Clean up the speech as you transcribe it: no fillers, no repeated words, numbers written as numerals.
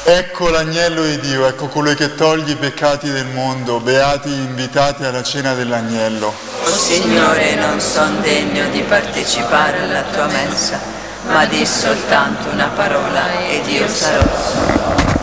Ecco l'agnello di Dio, ecco colui che toglie i peccati del mondo, beati gli invitati alla cena dell'agnello. O Signore, non son degno di partecipare alla tua mensa, ma di soltanto una parola ed io sarò.